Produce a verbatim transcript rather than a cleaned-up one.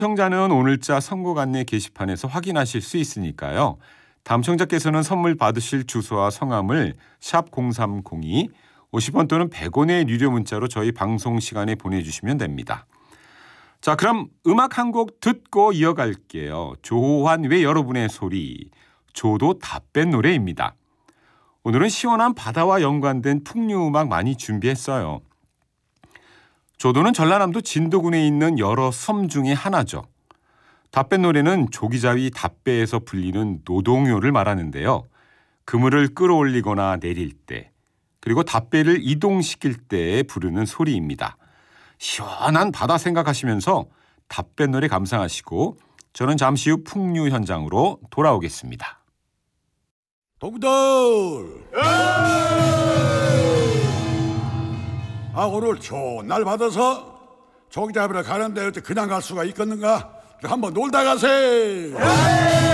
청자는 오늘자 선곡 안내 게시판에서 확인하실 수 있으니까요. 당첨자께서는 선물 받으실 주소와 성함을 샵 공삼공이 오십 원 또는 백 원의 유료 문자로 저희 방송 시간에 보내주시면 됩니다. 자, 그럼 음악 한 곡 듣고 이어갈게요. 조호환 왜 여러분의 소리, 조도 다 뺀 노래입니다. 오늘은 시원한 바다와 연관된 풍류음악 많이 준비했어요. 조도는 전라남도 진도군에 있는 여러 섬 중에 하나죠. 답배 노래는 조기자위 답배에서 불리는 노동요를 말하는데요. 그물을 끌어올리거나 내릴 때, 그리고 답배를 이동시킬 때 부르는 소리입니다. 시원한 바다 생각하시면서 답배 노래 감상하시고 저는 잠시 후 풍류 현장으로 돌아오겠습니다. 동들! 아, 오늘 좋은 날 받아서 조기 잡으러 가는데 어째 그냥 갈 수가 있겠는가? 한번 놀다 가세!